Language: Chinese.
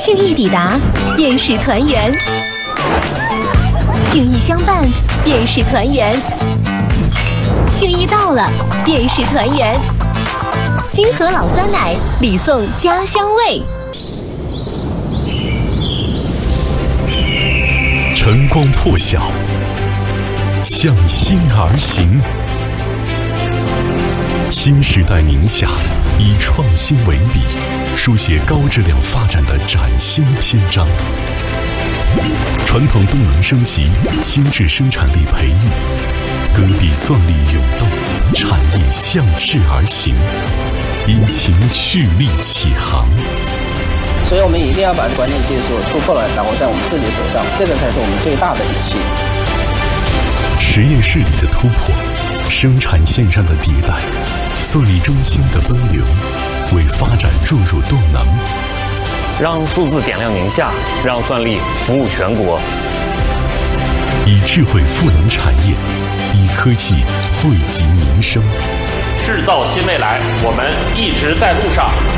信义抵达，便是团圆；信义相伴，便是团圆；信义到了，便是团圆。金河老酸奶，礼送家乡味。 晨光破晓，向新而行。新时代宁夏以创新为笔，书写高质量发展的崭新篇章。传统动能升级，新质生产力培育，戈壁蒜粒涌动，产业向志而行，引擎蓄力起航。 所以我们一定要把关键技术突破了掌握在我们自己手上，这个才是我们最大的武器。 实验室里的突破，生产线上的迭代，蒜粒中心的奔流，为发展注入动能。 让数字点亮宁夏，让蒜粒服务全国。 以智慧赋能产业，以科技惠及民生。 制造新未来，我们一直在路上。